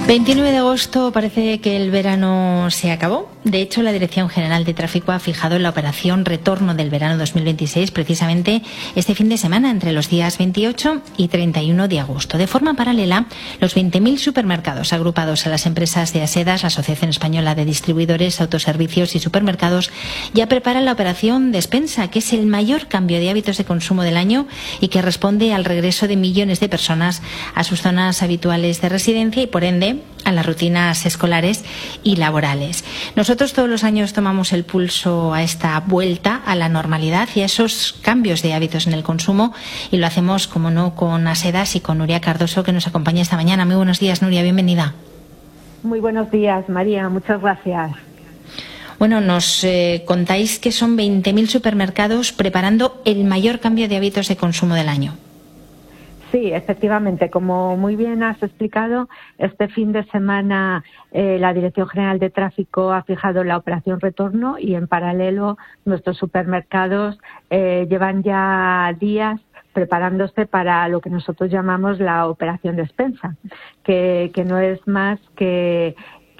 29 de agosto parece que el verano se acabó. De hecho, la Dirección General de Tráfico ha fijado la operación retorno del verano 2026 precisamente este fin de semana, entre los días 28 y 31 de agosto. De forma paralela, los 20.000 supermercados agrupados a las empresas de Asedas, la Asociación Española de Distribuidores, Autoservicios y Supermercados, ya preparan la operación Despensa, que es el mayor cambio de hábitos de consumo del año y que responde al regreso de millones de personas a sus zonas habituales de residencia y, por ende, a las rutinas escolares y laborales. Nosotros todos los años tomamos el pulso a esta vuelta a la normalidad y a esos cambios de hábitos en el consumo, y lo hacemos, como no, con Asedas y con Nuria Cardoso, que nos acompaña esta mañana. Muy buenos días, Nuria, bienvenida. Muy buenos días, María, muchas gracias. Bueno, nos contáis que son 20.000 supermercados preparando el mayor cambio de hábitos de consumo del año. Sí, efectivamente, como muy bien has explicado, este fin de semana la Dirección General de Tráfico ha fijado la operación retorno y en paralelo nuestros supermercados llevan ya días preparándose para lo que nosotros llamamos la operación Despensa, que no es más que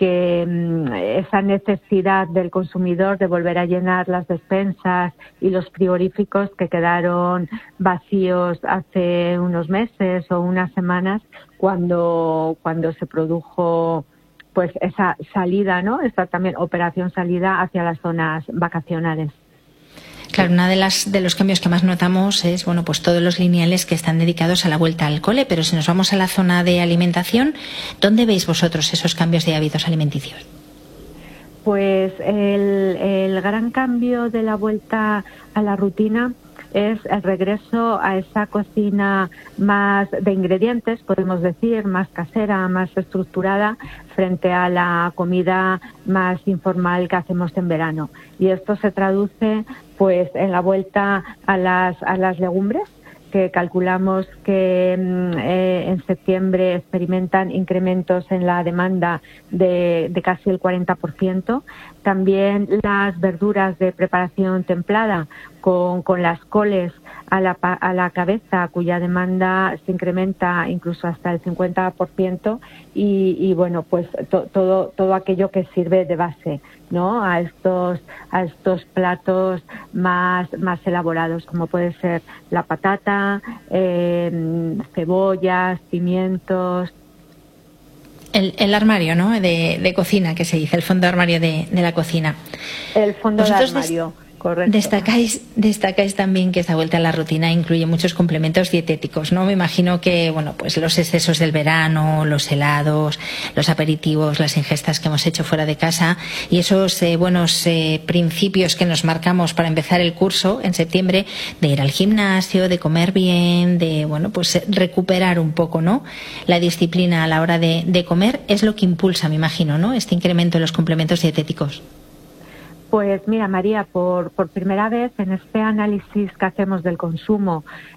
esa necesidad del consumidor de volver a llenar las despensas y los frigoríficos que quedaron vacíos hace unos meses o unas semanas cuando se produjo pues esa salida, ¿no? Esta también operación salida hacia las zonas vacacionales. Claro, una de los cambios que más notamos es, bueno, pues todos los lineales que están dedicados a la vuelta al cole, pero si nos vamos a la zona de alimentación, ¿dónde veis vosotros esos cambios de hábitos alimenticios? Pues el gran cambio de la vuelta a la rutina es el regreso a esa cocina más de ingredientes, podemos decir, más casera, más estructurada, frente a la comida más informal que hacemos en verano. Y esto se traduce pues en la vuelta a las legumbres, que calculamos que en septiembre experimentan incrementos en la demanda de casi el 40%. También las verduras de preparación templada con las coles a la cabeza, cuya demanda se incrementa incluso hasta el 50%, y bueno, pues todo aquello que sirve de base, ¿no? a estos platos más elaborados, como puede ser la patata, cebollas, pimientos. El armario, ¿no? De cocina, que se dice, el fondo de armario de la cocina. El fondo de armario. Correcto. Destacáis también que esta vuelta a la rutina incluye muchos complementos dietéticos, ¿no? Me imagino que, bueno, pues los excesos del verano, los helados, los aperitivos, las ingestas que hemos hecho fuera de casa y esos buenos principios que nos marcamos para empezar el curso en septiembre, de ir al gimnasio, de comer bien, de, bueno, pues recuperar un poco, ¿no? La disciplina a la hora de comer es lo que impulsa, me imagino, ¿no? Este incremento en los complementos dietéticos. Pues mira, María, por primera vez en este análisis que hacemos del consumo